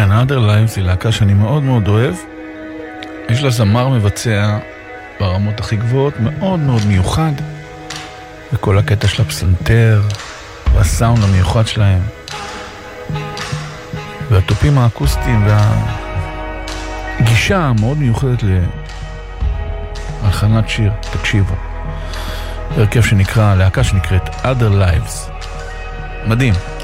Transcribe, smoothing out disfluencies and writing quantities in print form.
Another Lives היא להקה שאני מאוד מאוד אוהב. יש לה זמר מבצע ברמות הכי גבוהות, מאוד מאוד מיוחד, וכל הקטע של הפסנתר והסאונד המיוחד שלהם והטופים האקוסטיים והגישה המאוד מיוחדת להלחנת שיר. תקשיבו, הרכב שנקרא, להקה שנקראת Other Lives, מדהים.